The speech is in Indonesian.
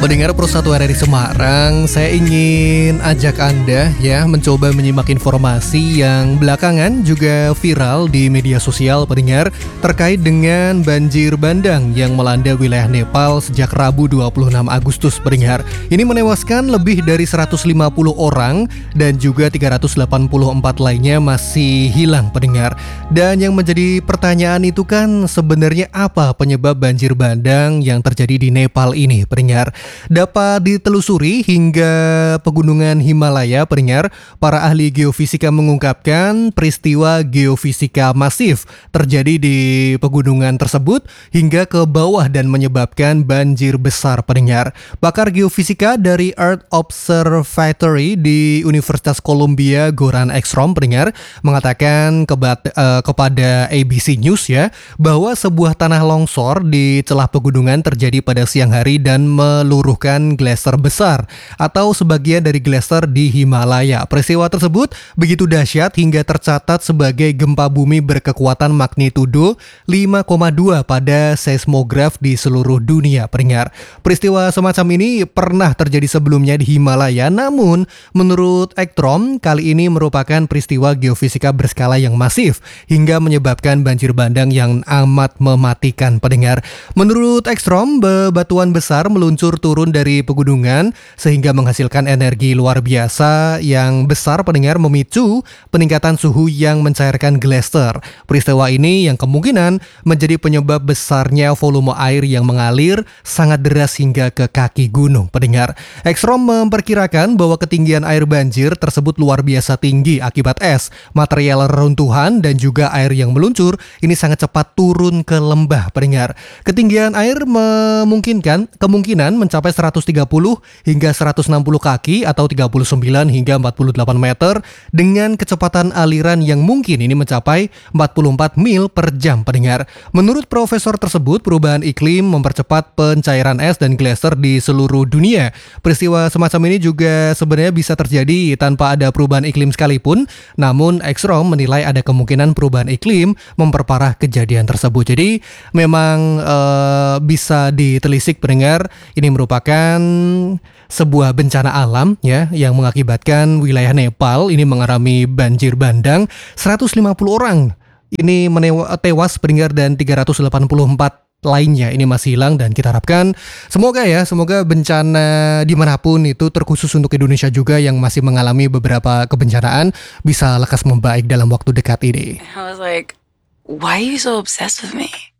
Pendengar Persatuan RRI Semarang, saya ingin ajak Anda ya mencoba menyimak informasi yang belakangan juga viral di media sosial pendengar terkait dengan banjir bandang yang melanda wilayah Nepal sejak Rabu 26 Agustus pendengar. Ini menewaskan lebih dari 150 orang dan juga 384 lainnya masih hilang pendengar. Dan yang menjadi pertanyaan itu kan sebenarnya apa penyebab banjir bandang yang terjadi di Nepal ini pendengar? Dapat ditelusuri hingga pegunungan Himalaya pendengar. Para ahli geofisika mengungkapkan peristiwa geofisika masif terjadi di pegunungan tersebut hingga ke bawah dan menyebabkan banjir besar pendengar. Pakar geofisika dari Earth Observatory di Universitas Columbia Goran Ekstrom pendengar mengatakan kepada ABC News ya bahwa sebuah tanah longsor di celah pegunungan terjadi pada siang hari dan meluruhkan glacier besar atau sebagian dari glacier di Himalaya. Peristiwa tersebut begitu dahsyat hingga tercatat sebagai gempa bumi berkekuatan magnitudo 5,2 pada seismograf di seluruh dunia pendengar. Peristiwa semacam ini pernah terjadi sebelumnya di Himalaya, namun menurut Ekstrom kali ini merupakan peristiwa geofisika berskala yang masif hingga menyebabkan banjir bandang yang amat mematikan pendengar. Menurut Ekstrom, bebatuan besar meluncur turun dari pegunungan sehingga menghasilkan energi luar biasa yang besar pendengar memicu peningkatan suhu yang mencairkan glacier. Peristiwa ini yang kemungkinan menjadi penyebab besarnya volume air yang mengalir sangat deras hingga ke kaki gunung pendengar. Ekstrom memperkirakan bahwa ketinggian air banjir tersebut luar biasa tinggi akibat es, material reruntuhan dan juga air yang meluncur ini sangat cepat turun ke lembah pendengar. Ketinggian air kemungkinan mencapai 130 hingga 160 kaki atau 39 hingga 48 meter dengan kecepatan aliran yang mungkin ini mencapai 44 mil per jam pendengar. Menurut profesor tersebut, perubahan iklim mempercepat pencairan es dan glacier di seluruh dunia. Peristiwa semacam ini juga sebenarnya bisa terjadi tanpa ada perubahan iklim sekalipun, namun Ekstrom menilai ada kemungkinan perubahan iklim memperparah kejadian tersebut. Jadi memang bisa ditelisik pendengar, ini merupakan sebuah bencana alam ya yang mengakibatkan wilayah Nepal ini mengalami banjir bandang. 150 orang ini tewas pendengar dan 384 lainnya ini masih hilang dan kita harapkan semoga bencana dimanapun itu terkhusus untuk Indonesia juga yang masih mengalami beberapa kebencanaan bisa lekas membaik dalam waktu dekat ini. I was like, why are you so obsessed with me?